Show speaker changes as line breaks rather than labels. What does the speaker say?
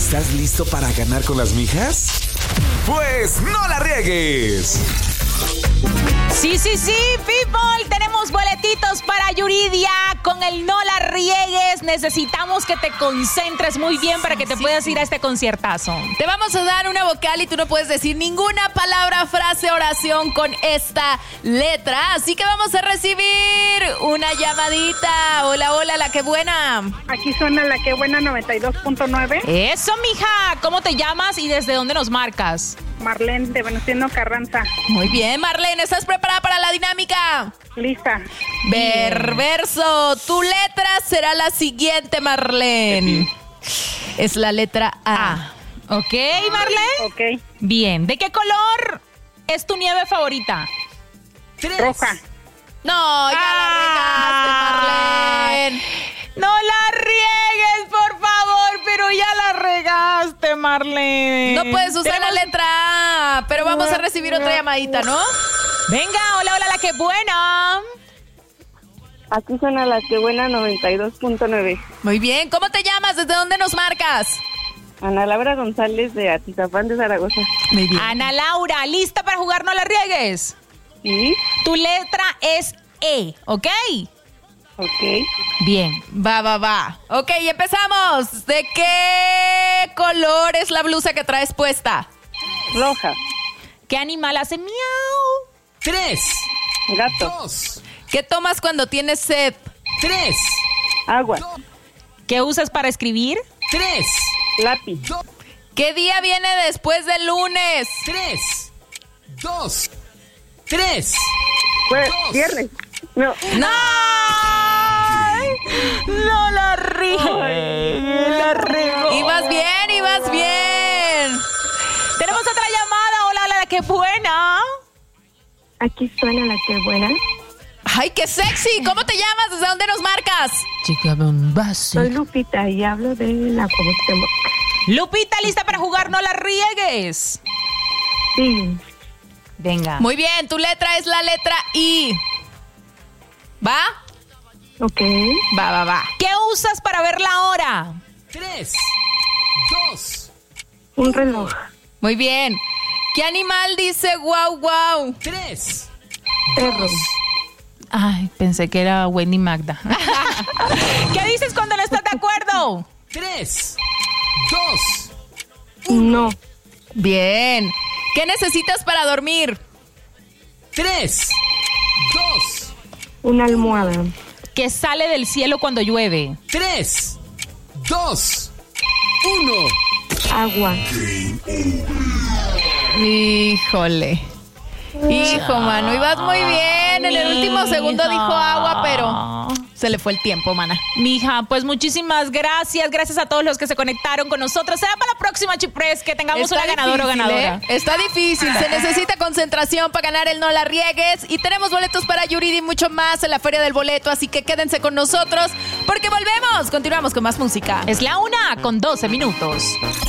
¿Estás listo para ganar con las mijas? Pues no la riegues.
Sí, people, tenemos boletitos para Yuridia con el No la riegues. Necesitamos que te concentres muy bien para que te puedas ir a este conciertazo.
Te vamos a dar una vocal y tú no puedes decir ninguna palabra, frase, oración con esta letra. Así que vamos a recibir una llamadita. Hola, hola, la que buena.
Aquí suena la que buena 92.9.
Eso, mija. ¿Cómo te llamas y desde dónde nos marcas?
Marlene de Venustiano Carranza.
Muy bien, Marlene, ¿estás preparada para la dinámica?
Lista.
Perverso. Tu letra será la siguiente, Marlene. Es la letra A.
¿Ok, Marlene?
Ok.
Bien. ¿De qué color es tu nieve favorita?
Roja.
No, ya la regaste, Marlene.
No la riegues, por favor, pero ya la regaste, Marlene.
No puedes usar la letra A, pero vamos a recibir otra llamadita, ¿no?
Venga, hola, hola, la que buena.
Aquí suena la que buena 92.9.
Muy bien, ¿cómo te llamas? ¿Desde dónde nos marcas?
Ana Laura González de Atizapán de Zaragoza.
Muy bien.
Ana Laura, ¿lista para jugar No la riegues?
¿Sí?
Tu letra es E, ¿ok?
Ok.
Bien.
Va. Ok, empezamos. ¿De qué color es la blusa que traes puesta?
Roja.
¿Qué animal hace miau?
3,
Gato.
2,
¿Qué tomas cuando tienes sed?
3,
Agua.
¿Qué usas para escribir?
3,
Lápiz.
¿Qué día viene después del lunes?
3, 2, 3.
Viernes. No.
¡No!
No la riegues. La regó.
Ibas bien.
Tenemos otra llamada. Hola, la que buena.
Aquí suena la que buena.
¡Ay, qué sexy! ¿Cómo te llamas? ¿Desde dónde nos marcas?
Chica bombasi.
Soy Lupita y hablo de la Cuauhtémoc.
Lupita, ¿lista para jugar No la riegues?
Sí.
Venga.
Muy bien, tu letra es la letra I. ¿Va?
Ok.
Va.
¿Qué usas para ver la hora?
3, 2,
Un reloj.
Muy bien. ¿Qué animal dice guau?
3,
Perro.
Ay, pensé que era Wendy Magda. ¿Qué dices cuando no estás de acuerdo?
3, 2,
No.
Bien. ¿Qué necesitas para dormir?
3, 2,
Una almohada.
¿Qué sale del cielo cuando llueve?
3, 2, 1.
Agua. Híjole. Hijo, mano, ibas muy bien. En el último segundo dijo agua, pero se le fue el tiempo, mana.
Mija, pues muchísimas gracias. Gracias a todos los que se conectaron con nosotros. Será para la próxima, Chipres, que tengamos una ganadora o ganadora.
Está difícil. Se necesita concentración para ganar el No la riegues. Y tenemos boletos para Yuridia y mucho más en la Feria del Boleto. Así que quédense con nosotros porque volvemos. Continuamos con más música.
Es la 1:12 minutos.